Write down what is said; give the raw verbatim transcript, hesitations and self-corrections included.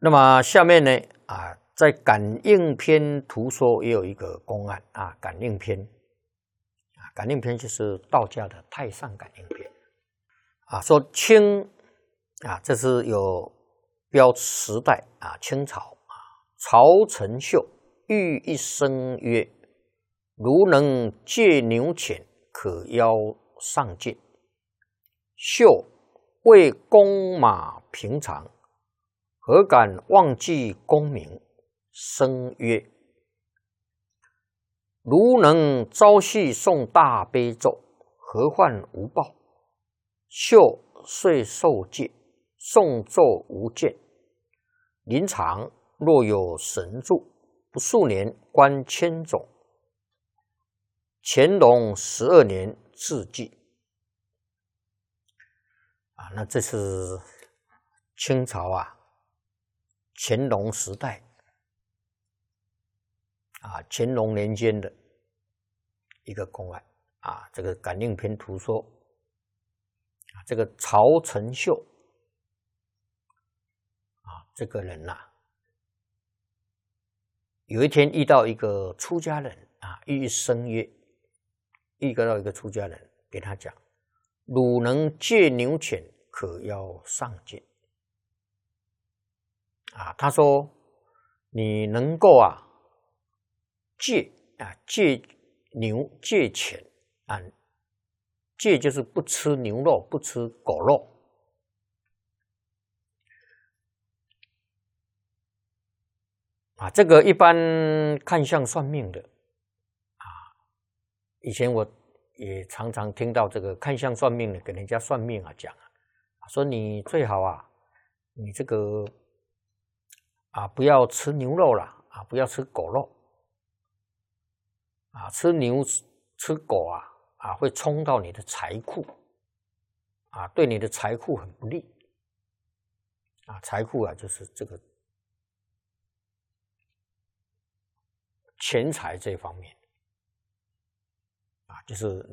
那么下面呢啊，在感应篇图说也有一个公案啊，感应篇啊，感应篇就是道家的太上感应篇啊，说清啊，这是有标时代啊，清朝啊，曹承秀欲一生曰：如能借牛犬，可邀上进。秀为公马平常，何敢忘记功名？生曰：如能朝夕诵大悲咒，何患无报？秀遂受戒，诵咒无间。临场若有神助，不数年观千种。乾隆十二年致祭。啊，那这是清朝啊，乾隆时代啊，乾隆年间的一个公案啊，这个感应篇图说啊，这个曹承秀啊，这个人呐、啊，有一天遇到一个出家人啊，欲生曰，遇到一个出家人，给他讲：汝能借牛犬，可邀上进。啊，他说你能够啊借啊借牛借犬啊，借就是不吃牛肉，不吃狗肉。啊，这个一般看相算命的啊，以前我也常常听到这个看相算命的给人家算命啊讲啊，说你最好啊，你这个啊不要吃牛肉啦，啊不要吃狗肉，啊吃牛吃狗啊啊会冲到你的财库，啊对你的财库很不利，啊财库啊就是这个钱财这方面，啊就是。